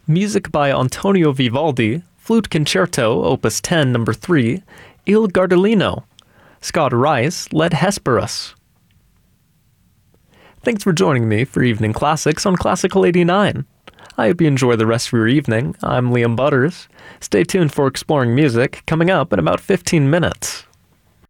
Music by Antonio Vivaldi, Flute Concerto, Opus 10, Number 3, Il Gardellino. Scott Rice led Hesperus. Thanks for joining me for Evening Classics on Classical 89. I hope you enjoy the rest of your evening. I'm Liam Butters. Stay tuned for Exploring Music, coming up in about 15 minutes.